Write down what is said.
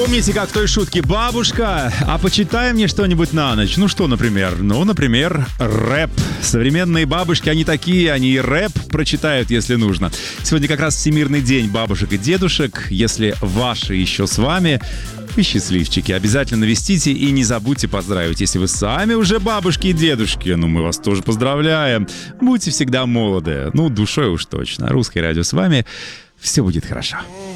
Помните, как в той шутке: бабушка, а почитай мне что-нибудь на ночь. Ну что, например? Ну, например, рэп. Современные бабушки, они такие, они и рэп прочитают, если нужно. Сегодня как раз Всемирный день бабушек и дедушек. Если ваши еще с вами, вы счастливчики. Обязательно навестите и не забудьте поздравить. Если вы сами уже бабушки и дедушки, ну мы вас тоже поздравляем. Будьте всегда молоды. Ну, душой уж точно. Русское радио с вами. Все будет хорошо.